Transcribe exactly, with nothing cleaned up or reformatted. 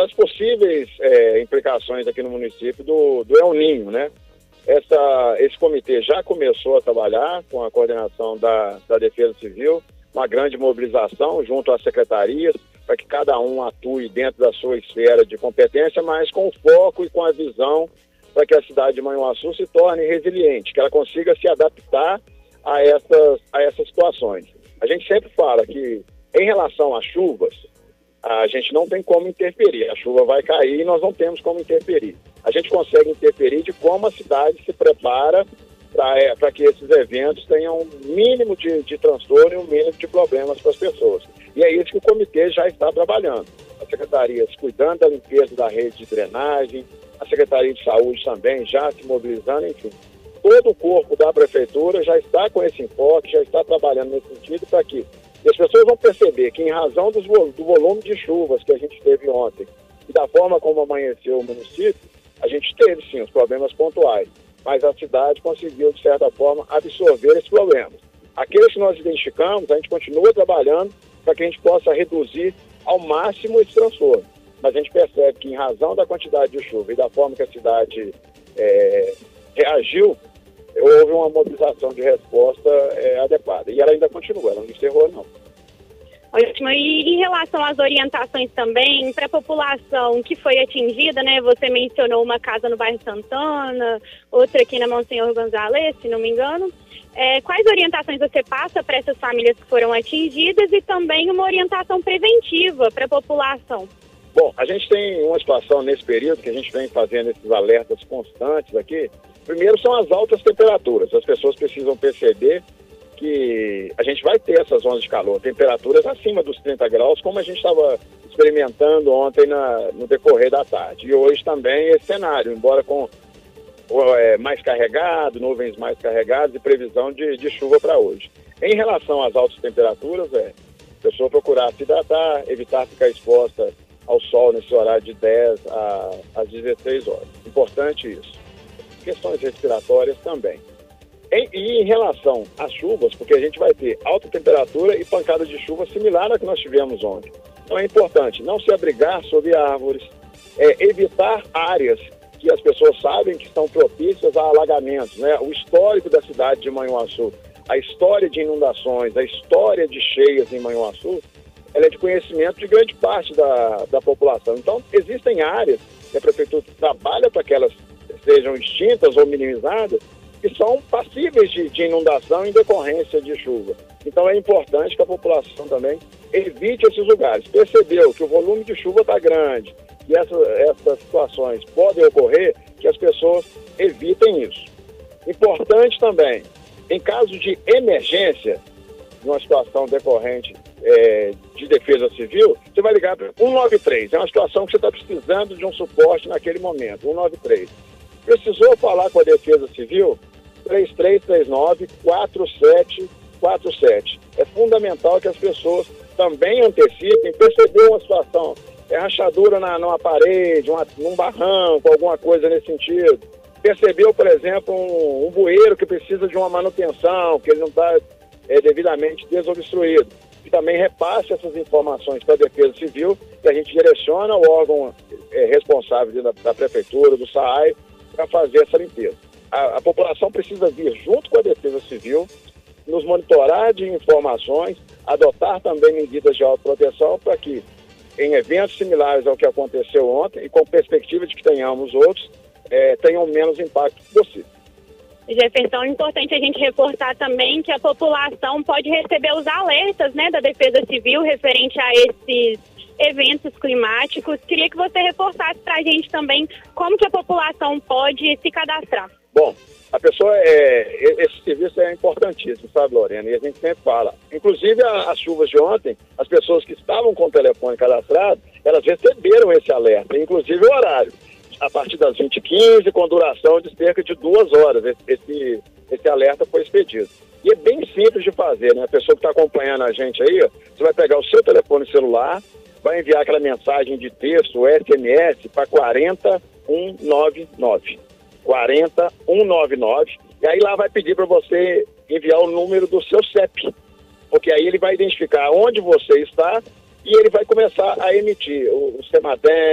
das possíveis é, implicações aqui no município do, do El Ninho, né? Essa, esse comitê já começou a trabalhar com a coordenação da, da Defesa Civil, uma grande mobilização junto às secretarias, para que cada um atue dentro da sua esfera de competência, mas com foco e com a visão para que a cidade de Manhuaçu se torne resiliente, que ela consiga se adaptar a essas, a essas situações. A gente sempre fala que, em relação às chuvas, a gente não tem como interferir. A chuva vai cair e nós não temos como interferir. A gente consegue interferir de como a cidade se prepara para que esses eventos tenham um mínimo de, de transtorno e um mínimo de problemas para as pessoas. E é isso que o comitê já está trabalhando. As secretarias cuidando da limpeza da rede de drenagem, a Secretaria de Saúde também já se mobilizando, enfim. Todo o corpo da Prefeitura já está com esse enfoque, já está trabalhando nesse sentido para que e as pessoas vão perceber que, em razão dos, do volume de chuvas que a gente teve ontem e da forma como amanheceu o município, a gente teve, sim, os problemas pontuais, mas a cidade conseguiu, de certa forma, absorver esses problemas. Aqueles que nós identificamos, a gente continua trabalhando para que a gente possa reduzir ao máximo esse transtorno. Mas a gente percebe que, em razão da quantidade de chuva e da forma que a cidade é, reagiu, houve uma mobilização de resposta é, adequada. E ela ainda continua, ela não encerrou, não. Ótimo. E em relação às orientações também, para a população que foi atingida, né? Você mencionou uma casa no bairro Santana, outra aqui na Monsenhor Gonzalez, se não me engano. É, quais orientações você passa para essas famílias que foram atingidas e também uma orientação preventiva para a população? Bom, a gente tem uma situação nesse período que a gente vem fazendo esses alertas constantes aqui. Primeiro são as altas temperaturas. As pessoas precisam perceber que a gente vai ter essas ondas de calor, temperaturas acima dos trinta graus, como a gente estava experimentando ontem na, no decorrer da tarde. E hoje também esse cenário, embora com é, mais carregado, nuvens mais carregadas e previsão de, de chuva para hoje. Em relação às altas temperaturas, é a pessoa procurar se hidratar, evitar ficar exposta ao sol nesse horário de dez às dezesseis horas. Importante isso. Questões respiratórias também. Em, e em relação às chuvas, porque a gente vai ter alta temperatura e pancada de chuva similar à que nós tivemos ontem. Então é importante não se abrigar sob árvores, é, evitar áreas que as pessoas sabem que estão propícias a alagamentos, né? O histórico da cidade de Manhuaçu, a história de inundações, a história de cheias em Manhuaçu, ela é de conhecimento de grande parte da, da população. Então, existem áreas que a Prefeitura trabalha para que elas sejam extintas ou minimizadas, que são passíveis de, de inundação em decorrência de chuva. Então, é importante que a população também evite esses lugares. Percebeu que o volume de chuva está grande e essa, essas situações podem ocorrer, que as pessoas evitem isso. Importante também, em caso de emergência, numa situação decorrente é, de defesa civil, você vai ligar para um nove três. É uma situação que você está precisando de um suporte naquele momento, um nove três. Precisou falar com a defesa civil? três três três nove, quatro sete quatro sete. É fundamental que as pessoas também antecipem, perceber uma situação, é rachadura na, numa parede, uma, num barranco, alguma coisa nesse sentido. Percebeu, por exemplo, um, um bueiro que precisa de uma manutenção, que ele não está é, devidamente desobstruído. E também repasse essas informações para a Defesa Civil, que a gente direciona o órgão é, responsável da, da Prefeitura, do S A I, para fazer essa limpeza. A, a população precisa vir junto com a Defesa Civil, nos monitorar de informações, adotar também medidas de autoproteção para que, em eventos similares ao que aconteceu ontem, e com perspectiva de que tenhamos outros, é, tenham menos impacto possível. Jefferson, é importante a gente reforçar também que a população pode receber os alertas, né, da Defesa Civil referente a esses eventos climáticos. Queria que você reforçasse para a gente também como que a população pode se cadastrar. Bom, a pessoa, é, esse serviço é importantíssimo, sabe, Lorena? E a gente sempre fala. Inclusive, as chuvas de ontem, as pessoas que estavam com o telefone cadastrado, elas receberam esse alerta, inclusive o horário. A partir das vinte e quinze, com duração de cerca de duas horas, esse, esse alerta foi expedido. E é bem simples de fazer, né? A pessoa que está acompanhando a gente aí, você vai pegar o seu telefone celular, vai enviar aquela mensagem de texto, S M S, para quarenta um nove nove. quarenta um nove nove, e aí lá vai pedir para você enviar o número do seu C E P, porque aí ele vai identificar onde você está e ele vai começar a emitir o, o CEMADEM,